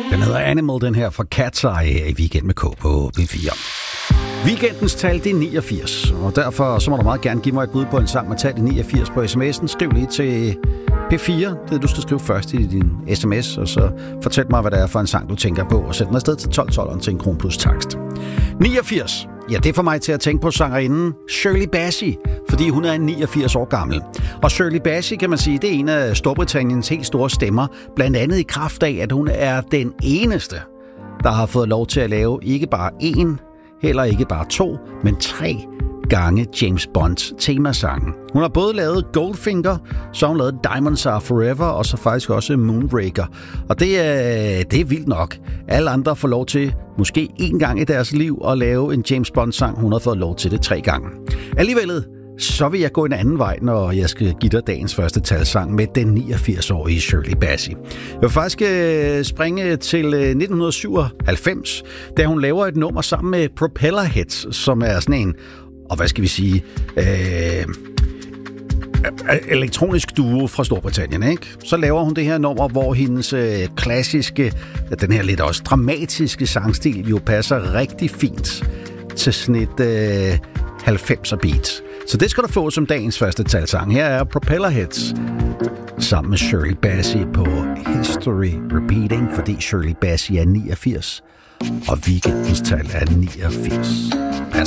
Den hedder Animal, den her fra Cat's Eye her i Weekend med K på B4. Weekendens tal, det er 89, og derfor så må du meget gerne give mig et bud på en sang med tal i 89 på sms'en. Skriv lige til P4, det du skal skrive først i din sms, og så fortæl mig, hvad det er for en sang, du tænker på, og sæt den afsted til 12 til 1 kron plus takst. 89, ja, det får mig til at tænke på sangerinden Shirley Bassey, fordi hun er 89 år gammel. Og Shirley Bassey, kan man sige, det er en af Storbritanniens helt store stemmer, blandt andet i kraft af, at hun er den eneste, der har fået lov til at lave ikke bare én, heller ikke bare 2, men 3 gange James Bonds temasangen. Hun har både lavet Goldfinger, så hun lavet Diamonds Are Forever, og så faktisk også Moonraker. Og det er vildt nok. Alle andre får lov til, måske 1 gang i deres liv, at lave en James Bond-sang. Hun har fået lov til det 3 gange. Alligevel, så vil jeg gå en anden vej, når jeg skal give dig dagens første talsang med den 89-årige Shirley Bassey. Jeg vil faktisk springe til 1997, da hun laver et nummer sammen med Propellerheads, som er sådan en, og hvad skal vi sige, elektronisk duo fra Storbritannien, ikke? Så laver hun det her nummer, hvor hendes klassiske, den her lidt også dramatiske sangstil jo passer rigtig fint til sådan et 90'er beat. Så det skal du få som dagens første talsang. Her er Propellerheads sammen med Shirley Bassey på History Repeating, fordi Shirley Bassey er 89, og weekendens tal er 89.